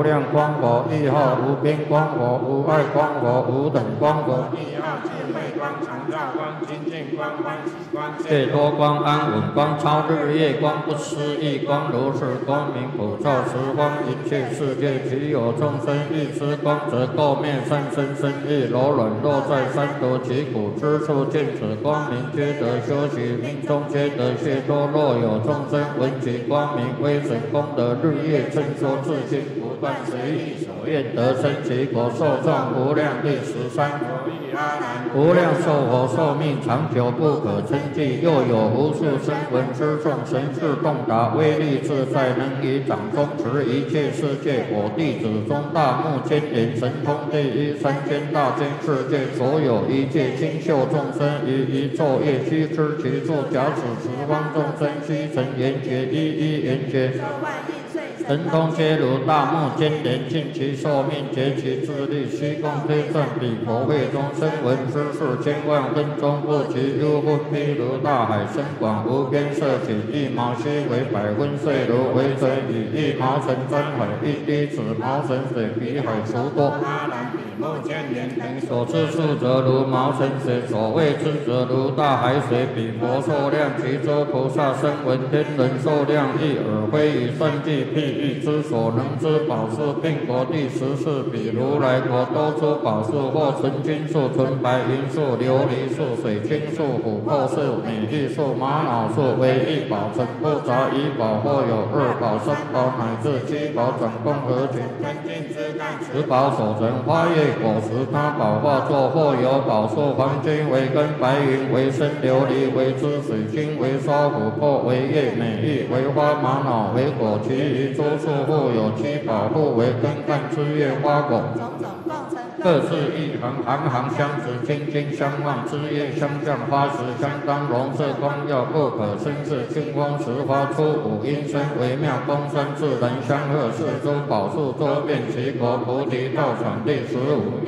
量光佛，一号无边光佛，无碍光佛，无等光佛， 一号智慧光、常照光、清净光、欢喜光、 解脱光、安稳光、超日夜光、不思议光、如是光明普照十方一切世界，其有众生欲知光，则垢灭三身身意柔软，落在三毒其苦之处，见此光明，皆得修习，命中皆得解脱。若有众生闻其光明，威神功德，日夜称说自心，不断随意所愿得生其国，寿壮无量。第13。无量寿佛寿命长久不可称计，又有无数声闻之众，神智洞达，威力自在，能以掌中持一切世界。我弟子中大目犍连神通第一，三千大千世界所有一切清秀众生，于一昼夜悉知其处。假使十方众生悉成圆觉，一一圆觉，神通皆如大目犍连，尽其寿命，竭其智力，虚空推算彼佛会中声闻之事，千万分钟不及。幽分譬如大海深广无边，色起一毛须为百分岁如，为水以一毛尘沾海，一滴子毛尘水比海除多。 目犍连等所知数则如毛尘水，所谓之则如大海水，比佛寿量，其诸菩萨声闻天人寿量亦尔，非以算计譬喻之所能知宝树，并国第14，比如来国多出宝树，或纯金树、纯白银树、琉璃树、水晶树、琥珀树、美玉树、玛瑙树，为一宝，成不杂一宝，或有2宝、3宝乃至7宝，总共合群，10宝所成花叶果实，他宝化作，或有宝树，黄金为根，白银为身，琉璃为枝，水晶为梢，琥珀为叶，美玉为花，玛瑙为果，其余诸树互有7宝，互为根干枝叶花果，各自一行，行行相持，金金相望，枝叶相向，花实相当，容色光耀，不可生视。清风时发出五音声，微妙光山自然相和，四周宝树周遍其国，菩提道场第15。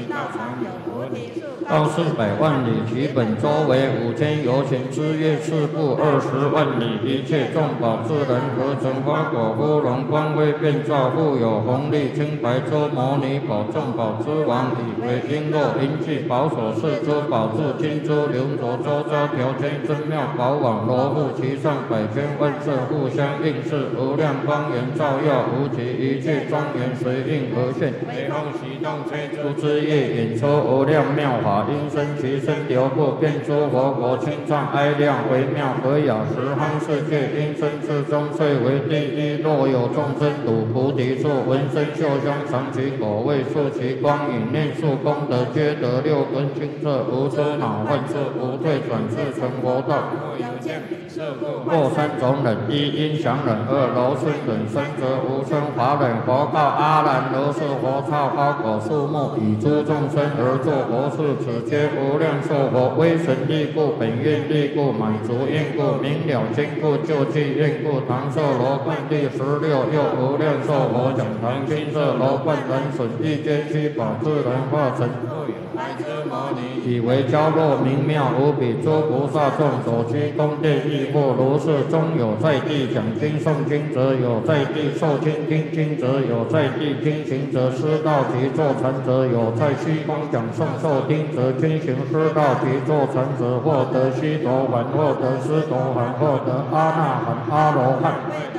到400万里，其本周为5000由旬，枝叶四部20万里，一切众宝自然合成，花果芙蓉，光辉遍照，复有红绿青白洲摩尼宝，众宝之王，以为璎珞银器宝所饰，珠宝柱金珠流着周遭条圈，真妙宝网罗覆其上，百千万色互相映饰，无量光源照耀无极，一切庄严随应而现，雷风习动吹出之叶，演出无量妙法，因生其身流布，变出佛国清畅哀亮，微妙和雅十方世界，因生之中最为第一。若有众生睹菩提树，闻声嗅香，尝其果味，触其光影，念数功德，皆得6根清澈，无诸恼患事，不退转世成佛道。或3种忍：一音响忍，2柔顺忍，3则无声法忍。佛告阿难：如是佛草花果树木，以诸众生而作佛事，此皆无量寿佛，威神力故，本愿力故，满足愿故，明了坚固，救济愿故。唐寿罗冠第16，又无量寿佛讲堂，金色罗冠人损，一皆7宝自然化成，以为娇弱明妙无比，诸菩萨众所居宫殿亦复如是。中有在地讲经诵经者，有在地受经听经者，有在地听行者，师道及坐禅者，有在虚空讲诵受听者，均行师道及坐禅者，获得须陀洹，获得斯陀含，获得阿那含、阿罗汉。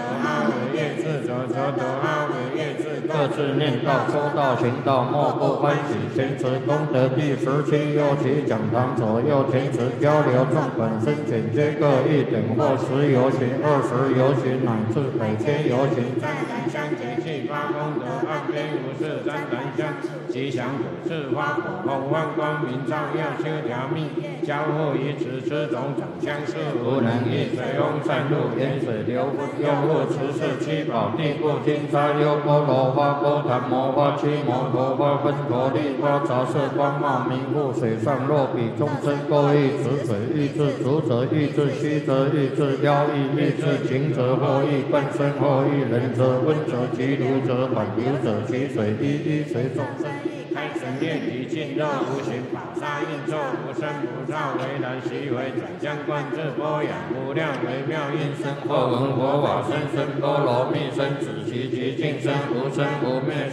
各自念道、说道、行道，莫不欢喜。前持功德第17，又其讲堂左右前持交流，众本身简皆各一等，或10由旬、20由旬，乃至100千由旬。赞檀香节气发功德，岸边无事赞檀香，吉祥果是花果，红万光明照耀，修条密，交互于此，此种长相是无能易。水翁散入，沿水流复，又复持是7宝，地部金沙优波罗花、波檀摩花、七摩陀花、分陀利花，杂色光茂明复，水上若比众生各异，此水欲至足者欲至虚则欲至妖异，欲至情者或欲冠身，或欲人者温者其如者反如者其水一一随众生。开神念体净肉无形宝沙应作无生不造为然习为转相观自波养无量微妙应身或闻佛法身身波罗蜜身子其极尽身无生无灭。